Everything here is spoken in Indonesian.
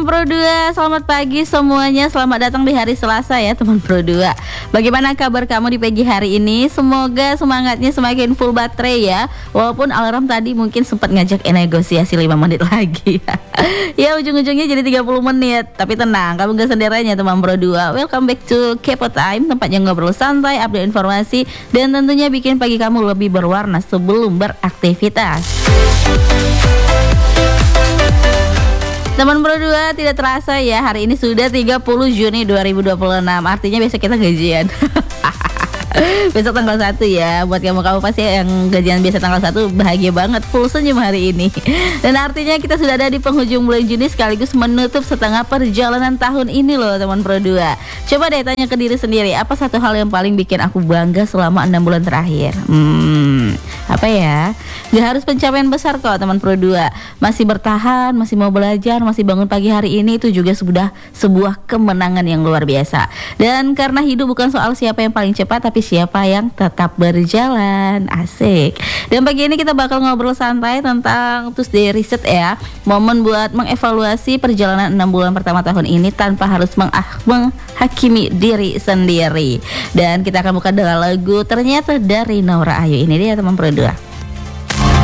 teman Pro 2, selamat pagi semuanya. Selamat datang di hari Selasa ya teman Pro 2. Bagaimana kabar kamu di pagi hari ini? Semoga semangatnya semakin full baterai ya. Walaupun alarm tadi mungkin sempat ngajak negosiasi 5 menit lagi. Ya ujung-ujungnya jadi 30 menit. Tapi tenang, kamu gak sendirian teman Pro 2. Welcome back to Kepo Time, tempatnya ngobrol santai, update informasi, dan tentunya bikin pagi kamu lebih berwarna sebelum beraktivitas. Teman Pro 2, tidak terasa ya, hari ini sudah 30 Juni 2026. Artinya besok kita gajian. Besok tanggal 1 ya. Buat kamu pasti yang gajian biasa tanggal 1 bahagia banget, full senyum hari ini. Dan artinya kita sudah ada di penghujung bulan Juni sekaligus menutup setengah perjalanan tahun ini loh teman Pro 2. Coba deh tanya ke diri sendiri, apa satu hal yang paling bikin aku bangga selama 6 bulan terakhir? Apa ya? Gak harus pencapaian besar kok teman Pro 2. Masih bertahan, masih mau belajar, masih bangun pagi hari ini, itu juga sudah sebuah kemenangan yang luar biasa. Dan karena hidup bukan soal siapa yang paling cepat, tapi siapa yang tetap berjalan. Asik. Dan pagi ini kita bakal ngobrol santai tentang Tuesday Reset ya. Momen buat mengevaluasi perjalanan 6 bulan pertama tahun ini tanpa harus menghakimi diri sendiri. Dan kita akan buka dengan lagu Ternyata dari Naura Ayu. Ini dia teman Pro 2.